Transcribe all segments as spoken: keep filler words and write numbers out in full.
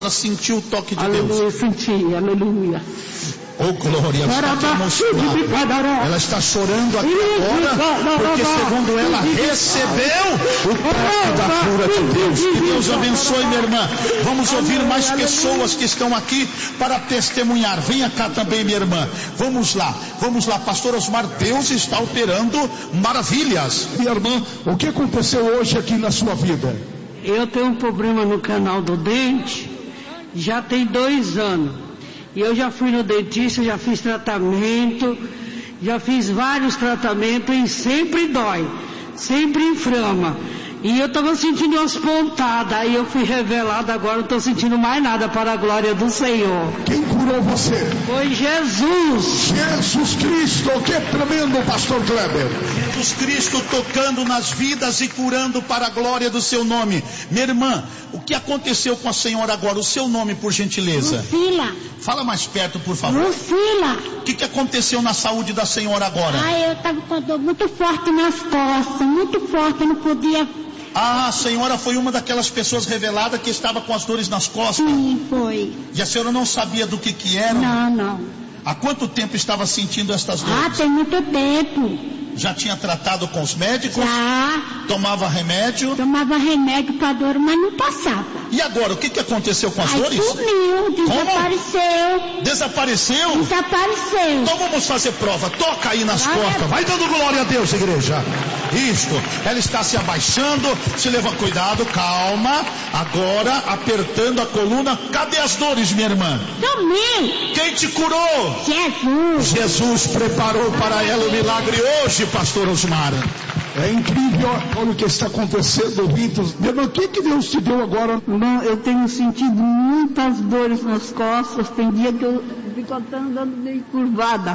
Ela sentiu o toque de aleluia, Deus. Aleluia, senti, aleluia. Oh, glória, ela está emocionada. Ela está chorando aqui agora, porque segundo ela recebeu o toque da cura de Deus. Que Deus abençoe, minha irmã. Vamos ouvir mais pessoas que estão aqui para testemunhar. Venha cá também, minha irmã. Vamos lá, vamos lá, pastor Osmar. Deus está operando maravilhas. Minha irmã, o que aconteceu hoje aqui na sua vida? Eu tenho um problema no canal do dente, já tem dois anos. E eu já fui no dentista, já fiz tratamento, já fiz vários tratamentos e sempre dói, sempre inflama. E eu estava sentindo umas pontadas, aí eu fui revelada, agora não estou sentindo mais nada, para a glória do Senhor. Quem curou você? Foi Jesus. Jesus Cristo, que tremendo, pastor Kleber. Jesus Cristo tocando nas vidas e curando para a glória do seu nome. Minha irmã, o que aconteceu com a senhora agora? O seu nome, por gentileza. Lucila. Fala mais perto, por favor. Lucila. O que, que aconteceu na saúde da senhora agora? Ah, eu estava com a dor muito forte nas costas, muito forte, eu não podia... Ah, a senhora foi uma daquelas pessoas reveladas que estava com as dores nas costas? Sim, foi. E a senhora não sabia do que que eram? Não, não. Há quanto tempo estava sentindo estas dores? Ah, tem muito tempo. Já tinha tratado com os médicos? Já. Tomava remédio? Tomava remédio para dor, mas não passava. E agora, o que que aconteceu com as Ai, dores? sumiu, desapareceu. Desapareceu? Desapareceu. Então vamos fazer prova. Toca aí nas Glória costas. Vai dando glória a Deus, igreja. Isto. Ela está se abaixando. Se leva cuidado, calma. Agora, apertando a coluna. Cadê as dores, minha irmã? Sumiu. Quem te curou? Jesus. Jesus preparou para ela o milagre hoje, pastor Osmar. É incrível, olha o que está acontecendo, ouvintes. Meu irmão, o que, que Deus te deu agora? Irmão, eu tenho sentido muitas dores nas costas. Tem dia que eu fico até andando meio curvada.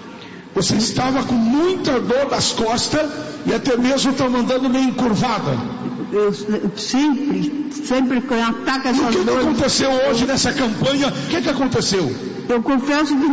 Você estava com muita dor nas costas e até mesmo estava andando meio encurvada. Eu sempre, sempre que eu ataco essas dores... O que, que aconteceu hoje nessa campanha? O que, que aconteceu? Eu confesso que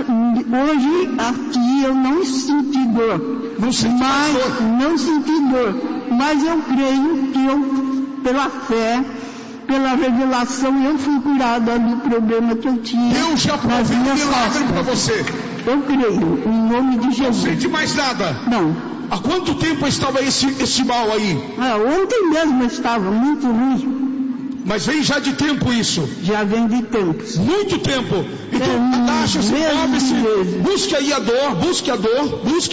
hoje aqui eu não senti dor. Não senti mas, dor? Não senti dor. Mas eu creio que eu, pela fé, pela revelação, eu fui curada do problema que eu tinha. Deus já proveu um milagre para você. Eu creio, em nome de Jesus. Não sente mais nada? Não. Há quanto tempo estava esse, esse mal aí? Ah, ontem mesmo eu estava muito ruim. Mas vem já de tempo isso? Já vem de tempos. Muito tempo. Então, é, agacha-se, move-se. Busque aí a dor, busque a dor, busque.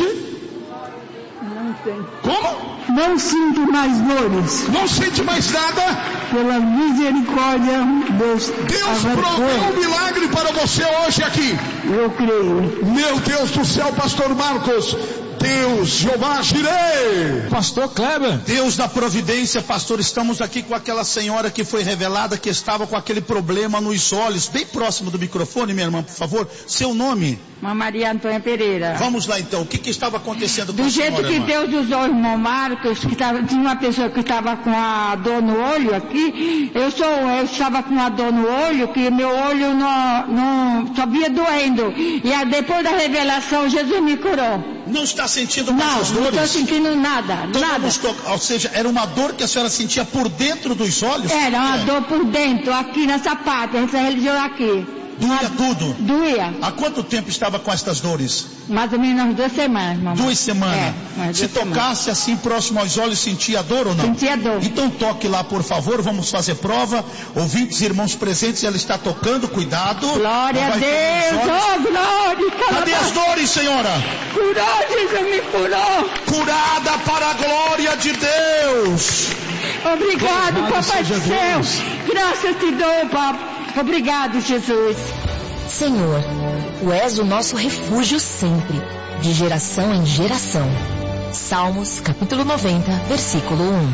Não tem. Como? Não sinto mais dores. Não sente mais nada? Pela misericórdia, Deus Deus proveu um milagre para você hoje aqui. Eu creio. Meu Deus do céu, pastor Marcos. Deus, Jeová Jireh. Pastor Kleber. Deus da providência, pastor, estamos aqui com aquela senhora que foi revelada que estava com aquele problema nos olhos, bem próximo do microfone, minha irmã, por favor. Seu nome? Maria Antônia Pereira. Vamos lá então, o que que estava acontecendo com Do a jeito senhora, que irmã? Deus usou o irmão Marcos, que tava, tinha uma pessoa que estava com a dor no olho aqui, eu sou, eu estava com a dor no olho, que meu olho não, não só via doendo, e aí, depois da revelação, Jesus me curou. Não está sentindo mais Não, as dores? não estou sentindo nada, então, nada. To... Ou seja, era uma dor que a senhora sentia por dentro dos olhos? Era uma é. dor por dentro, aqui nessa parte, essa religião aqui. Doía uma... tudo? Doía. Há quanto tempo estava com estas dores? Mais ou menos duas semanas, mamãe. Duas semanas? É, mais Se duas tocasse semanas. assim próximo aos olhos, sentia dor ou não? Sentia dor. Então toque lá, por favor, vamos fazer prova. Ouvintes, irmãos presentes, ela está tocando, cuidado. Glória a Deus, oh glória. Cadê as dores, senhora? Curou, Jesus me curou. Curada para a glória de Deus. Obrigado, Papai do céu. Graças te dou, Papai. Obrigado, Jesus. Senhor, Tu és o nosso refúgio sempre, de geração em geração. Salmos, capítulo noventa, versículo um.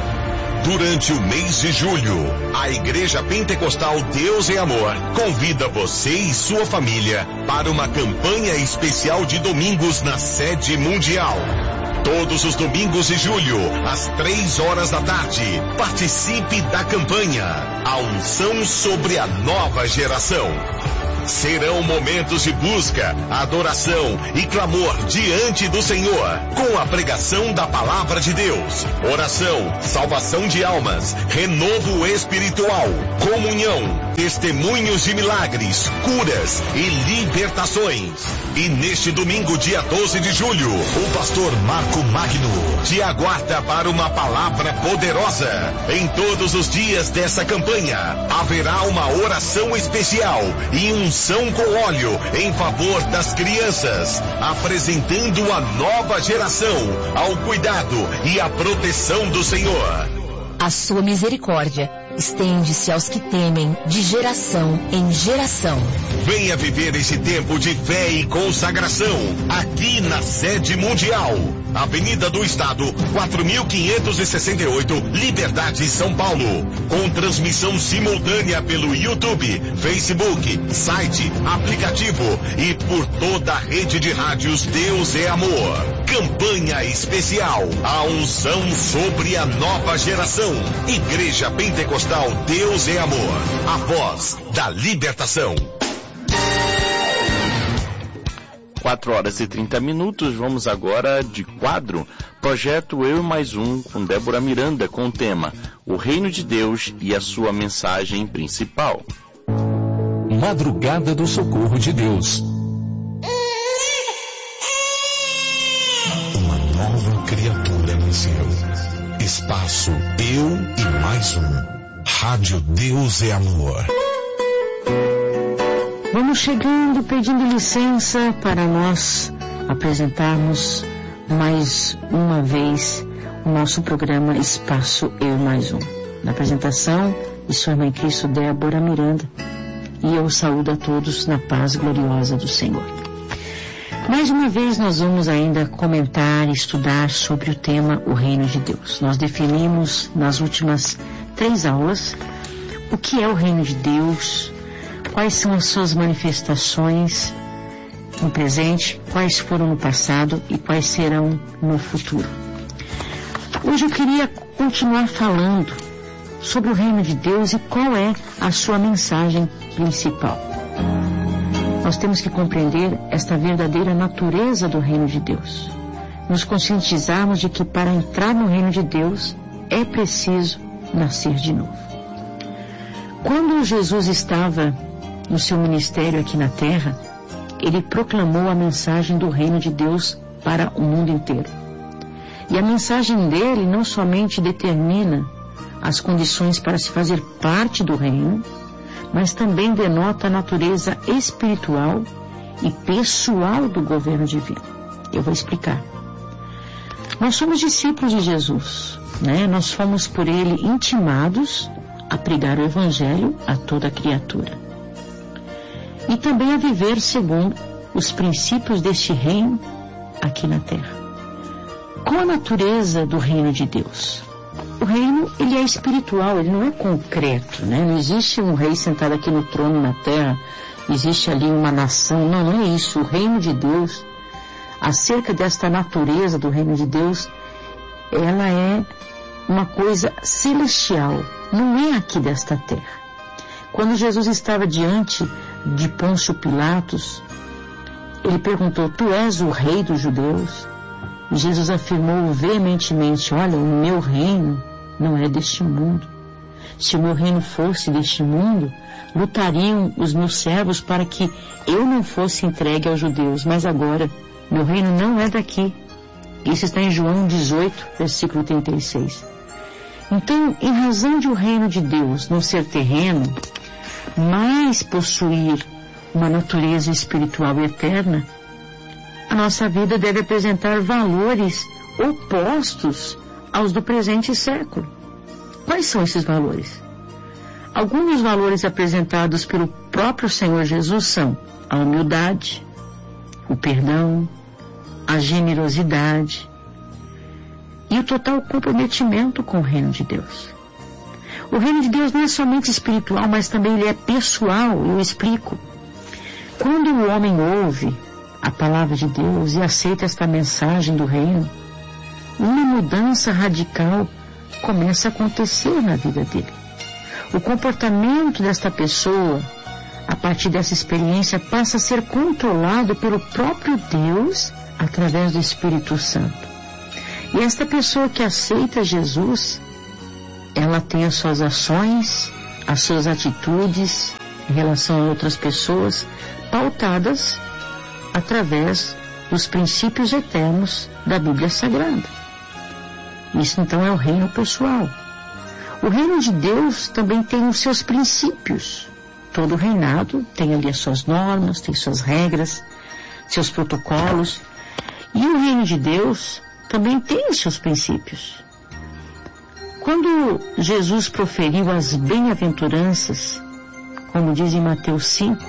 Durante o mês de julho, a Igreja Pentecostal Deus é Amor convida você e sua família para uma campanha especial de domingos na sede mundial. Todos os domingos de julho, às três horas da tarde, participe da campanha A Unção sobre a Nova Geração. Serão momentos de busca, adoração e clamor diante do Senhor, com a pregação da Palavra de Deus, oração, salvação de almas, renovo espiritual, comunhão, testemunhos de milagres, curas e libertações. E neste domingo, dia doze de julho, o pastor Marco Magno te aguarda para uma palavra poderosa. Em todos os dias dessa campanha, haverá uma oração especial e unção com óleo em favor das crianças, apresentando a nova geração ao cuidado e à proteção do Senhor. A sua misericórdia estende-se aos que temem de geração em geração. Venha viver esse tempo de fé e consagração aqui na sede mundial. Avenida do Estado, quatro mil quinhentos e sessenta e oito, Liberdade, São Paulo. Com transmissão simultânea pelo YouTube, Facebook, site, aplicativo e por toda a rede de rádios Deus é Amor. Campanha especial, a unção sobre a nova geração. Igreja Pentecostal Deus é Amor, a voz da libertação. quatro horas e trinta minutos, vamos agora de quadro, projeto Eu e Mais Um, com Débora Miranda, com o tema O Reino de Deus e a sua mensagem principal. Madrugada do Socorro de Deus. Uma nova criatura nasceu. Espaço Eu e Mais Um. Rádio Deus é Amor. Vamos chegando, pedindo licença para nós apresentarmos mais uma vez o nosso programa Espaço Eu Mais Um. Na apresentação, de sua irmã em Cristo, Débora Miranda, e eu saúdo a todos na paz gloriosa do Senhor. Mais uma vez nós vamos ainda comentar e estudar sobre o tema O Reino de Deus. Nós definimos nas últimas três aulas o que é o Reino de Deus, quais são as suas manifestações no presente, quais foram no passado e quais serão no futuro. Hoje eu queria continuar falando sobre o Reino de Deus e qual é a sua mensagem principal. Nós temos que compreender esta verdadeira natureza do Reino de Deus. Nos conscientizarmos de que para entrar no Reino de Deus é preciso nascer de novo. Quando Jesus estava no seu ministério aqui na terra, ele proclamou a mensagem do Reino de Deus para o mundo inteiro. E a mensagem dele não somente determina as condições para se fazer parte do reino, mas também denota a natureza espiritual e pessoal do governo divino. Eu vou explicar. Nós somos discípulos de Jesus, né? Nós fomos por ele intimados a pregar o Evangelho a toda criatura. E também a viver segundo os princípios deste reino aqui na terra. Qual a natureza do reino de Deus? O reino, ele é espiritual, ele não é concreto, né? Não existe um rei sentado aqui no trono na terra, existe ali uma nação, não, não é isso. O reino de Deus, acerca desta natureza do reino de Deus, ela é uma coisa celestial, não é aqui desta terra. Quando Jesus estava diante de Pôncio Pilatos, ele perguntou: tu és o rei dos judeus? E Jesus afirmou veementemente: olha, o meu reino não é deste mundo. Se o meu reino fosse deste mundo, lutariam os meus servos para que eu não fosse entregue aos judeus, mas agora meu reino não é daqui. Isso está em João dezoito, versículo trinta e seis. Então, em razão de o reino de Deus não ser terreno, mas possuir uma natureza espiritual e eterna, a nossa vida deve apresentar valores opostos aos do presente século. Quais são esses valores? Alguns dos valores apresentados pelo próprio Senhor Jesus são a humildade, o perdão, a generosidade e o total comprometimento com o reino de Deus. O reino de Deus não é somente espiritual, mas também ele é pessoal. Eu explico. Quando o homem ouve a palavra de Deus e aceita esta mensagem do reino, uma mudança radical começa a acontecer na vida dele. O comportamento desta pessoa, a partir dessa experiência, passa a ser controlado pelo próprio Deus através do Espírito Santo. E esta pessoa que aceita Jesus, ela tem as suas ações, as suas atitudes em relação a outras pessoas, pautadas através dos princípios eternos da Bíblia Sagrada. Isso então é o reino pessoal. O reino de Deus também tem os seus princípios. Todo reinado tem ali as suas normas, tem suas regras, seus protocolos. E o reino de Deus também tem os seus princípios. Quando Jesus proferiu as bem-aventuranças, como diz em Mateus cinco,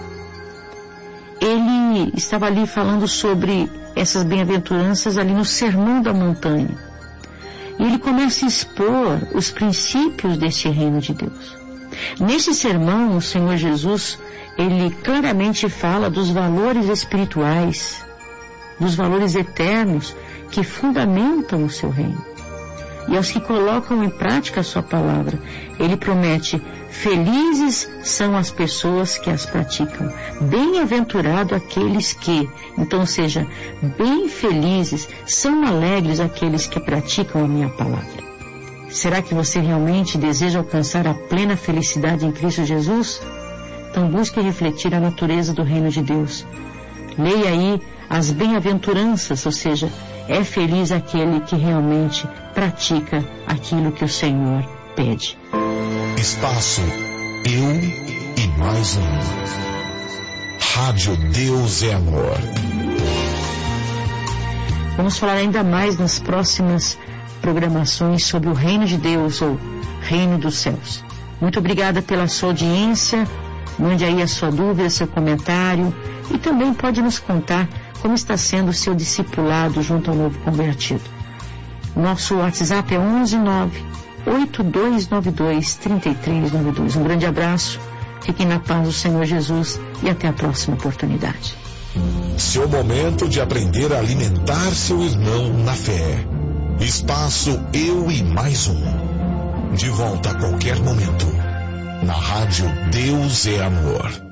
ele estava ali falando sobre essas bem-aventuranças ali no Sermão da Montanha. E ele começa a expor os princípios deste reino de Deus. Nesse sermão, o Senhor Jesus, ele claramente fala dos valores espirituais, dos valores eternos que fundamentam o seu reino. E aos que colocam em prática a sua palavra, ele promete: felizes são as pessoas que as praticam, bem-aventurado aqueles que, então seja, bem felizes, são alegres aqueles que praticam a minha palavra. Será que você realmente deseja alcançar a plena felicidade em Cristo Jesus? Então busque refletir a natureza do reino de Deus. Leia aí as bem-aventuranças, ou seja, é feliz aquele que realmente pratica aquilo que o Senhor pede. Espaço Eu e Mais Um. Rádio Deus é Amor. Vamos falar ainda mais nas próximas programações sobre o reino de Deus ou reino dos céus. Muito obrigada pela sua audiência. Mande aí a sua dúvida, seu comentário e também pode nos contar como está sendo o seu discipulado junto ao novo convertido. Nosso WhatsApp é onze nove oito dois nove dois três três nove dois. Um grande abraço, fiquem na paz do Senhor Jesus e até a próxima oportunidade. Seu momento de aprender a alimentar seu irmão na fé. Espaço Eu e Mais Um. De volta a qualquer momento. Na Rádio Deus é Amor.